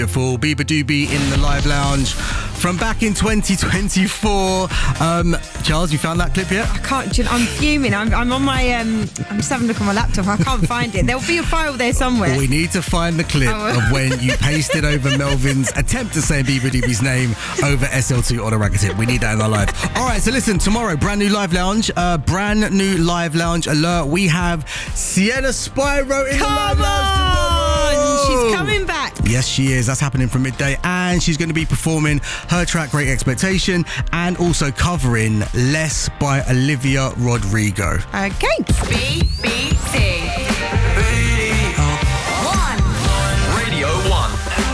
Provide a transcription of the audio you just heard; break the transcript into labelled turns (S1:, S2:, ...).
S1: For Bieber Doobie in the live lounge from back in 2024. Charles, you found that clip yet?
S2: I can't. I'm fuming. I'm on my. I'm just having a look on my laptop. I can't find it. There'll be a file there somewhere.
S1: We need to find the clip of when you pasted over Melvin's attempt to say Bieber Doobie's name over SL2 on a Raggatip. We need that in our live. All right, so listen, tomorrow, brand new live lounge alert. We have Sienna Spyro in the live lounge tomorrow.
S2: She's coming back.
S1: Yes, she is. That's happening from midday, and she's going to be performing her track Great Expectation and also covering Less by Olivia Rodrigo.
S2: Okay.
S3: BBC.